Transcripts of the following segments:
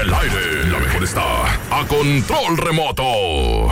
el aire, la mejor está a control remoto.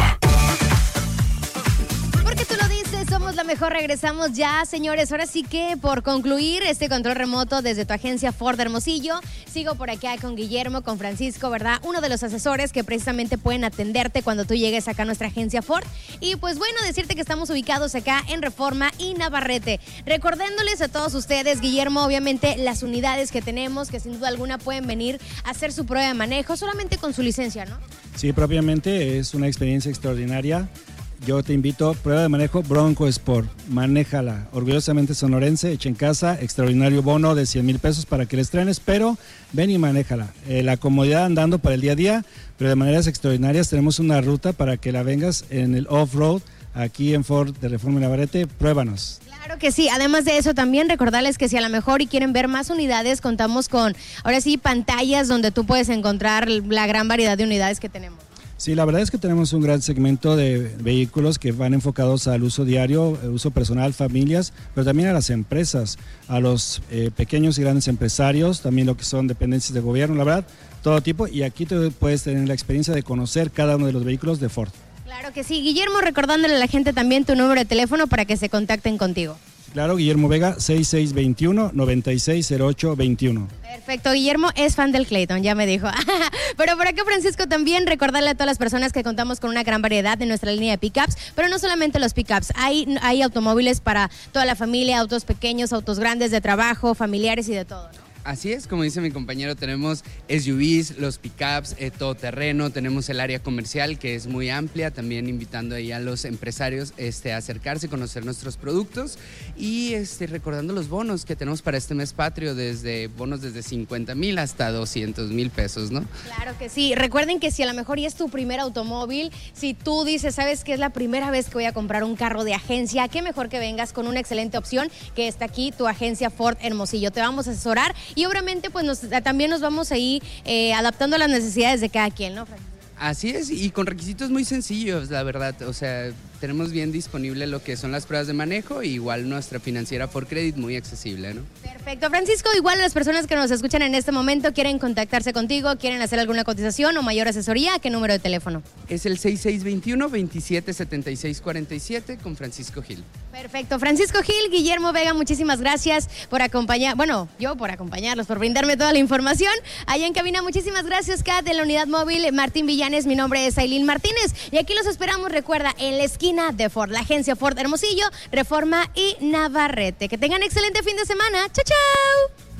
Porque tú lo dices, somos la mejor. Regresamos ya, señores. Ahora sí que por concluir este control remoto desde tu agencia Ford Hermosillo, sigo por acá con Guillermo, con Francisco, ¿verdad? Uno de los asesores que precisamente pueden atenderte cuando tú llegues acá a nuestra agencia Ford. Y pues bueno, decirte que estamos ubicados acá en Reforma y Navarrete. Recordándoles a todos ustedes, Guillermo, obviamente las unidades que tenemos, que sin duda alguna pueden venir a hacer su prueba de manejo solamente con su licencia, ¿no? Sí, propiamente es una experiencia extraordinaria. Yo te invito, prueba de manejo Bronco Sport, manéjala, orgullosamente sonorense, hecha en casa, extraordinario bono de 100,000 pesos para que la estrenes, pero ven y manéjala. La comodidad andando para el día a día, pero de maneras extraordinarias. Tenemos una ruta para que la vengas en el off-road, aquí en Ford de Reforma y Navarrete, pruébanos. Claro que sí, además de eso también recordarles que si a lo mejor y quieren ver más unidades, contamos con, ahora sí, pantallas donde tú puedes encontrar la gran variedad de unidades que tenemos. Sí, la verdad es que tenemos un gran segmento de vehículos que van enfocados al uso diario, uso personal, familias, pero también a las empresas, a los pequeños y grandes empresarios, también lo que son dependencias de gobierno, la verdad, todo tipo, y aquí tú puedes tener la experiencia de conocer cada uno de los vehículos de Ford. Claro que sí, Guillermo, recordándole a la gente también tu número de teléfono para que se contacten contigo. Claro, Guillermo Vega, 6621-960821. Perfecto, Guillermo es fan del Clayton, ya me dijo. Pero por acá, Francisco, también recordarle a todas las personas que contamos con una gran variedad de nuestra línea de pickups, pero no solamente los pickups, hay automóviles para toda la familia, autos pequeños, autos grandes, de trabajo, familiares y de todo, ¿no? Así es, como dice mi compañero, tenemos SUVs, los pickups, todoterreno, tenemos el área comercial que es muy amplia, también invitando ahí a los empresarios a acercarse, conocer nuestros productos y recordando los bonos que tenemos para este mes patrio, desde bonos desde 50,000 hasta 200,000 pesos, ¿no? Claro que sí, recuerden que si a lo mejor ya es tu primer automóvil, si tú dices, sabes que es la primera vez que voy a comprar un carro de agencia, qué mejor que vengas con una excelente opción que está aquí, tu agencia Ford Hermosillo. Te vamos a asesorar y obviamente pues también nos vamos a ir adaptando a las necesidades de cada quien, ¿no, Frank? Así es, y con requisitos muy sencillos, la verdad. O sea, tenemos bien disponible lo que son las pruebas de manejo, y igual nuestra financiera For Credit muy accesible, ¿no? Perfecto, Francisco, igual a las personas que nos escuchan en este momento quieren contactarse contigo, quieren hacer alguna cotización o mayor asesoría, ¿a qué número de teléfono? Es el 6621-277647 con Francisco Gil. Perfecto, Francisco Gil, Guillermo Vega, muchísimas gracias por acompañarlos, por brindarme toda la información. Allá en cabina, muchísimas gracias, Kat, de la unidad móvil Martín Villanes, mi nombre es Ailín Martínez, y aquí los esperamos, recuerda, en la esquina de Ford, la agencia Ford Hermosillo, Reforma y Navarrete. Que tengan excelente fin de semana. ¡Chao, chao!